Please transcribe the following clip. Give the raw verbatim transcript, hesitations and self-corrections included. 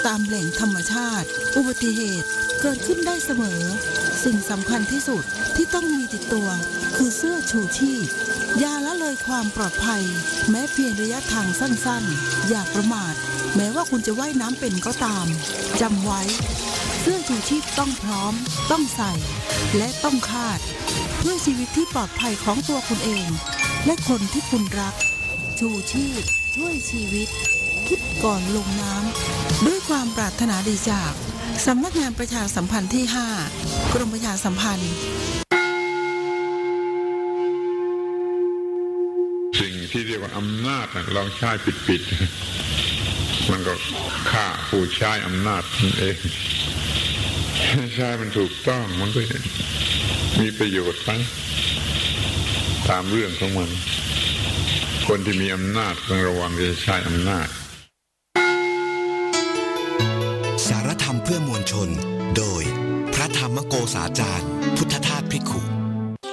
ตามแหล่งธรรมชาติอุบัติเหตุเกิดขึ้นได้เสมอสิ่งสำคัญที่สุดที่ต้องมีติดตัวคือเสื้อชูชีพอย่าละเลยความปลอดภัยแม้เพียงระยะทางสั้นๆอย่าประมาทแม้ว่าคุณจะว่ายน้ำเป็นก็ตามจำไว้เสื้อชูชีพต้องพร้อมต้องใส่และต้องคาดเพื่อชีวิตที่ปลอดภัยของตัวคุณเองและคนที่คุณรักชูชีพช่วยชีวิตคิดก่อนลงน้ำด้วยความปรารถนาดีจากสำนักงานประชาสัมพันธ์ที่ห้ากรมประชาสัมพันธ์สิ่งที่เรียกว่าอำนาจลองใช้ปิดๆมันก็ฆ่าผู้ใช้อำนาจนั่นเองใช้มันถูกต้องมันก็มีประโยชน์ไปตามเรื่องของมันคนที่มีอำนาจต้องระวังจะใช้อำนาจสารธรรมเพื่อมวลชนโดยพระธรรมโกษาจารย์พุทธทาสภิกขุ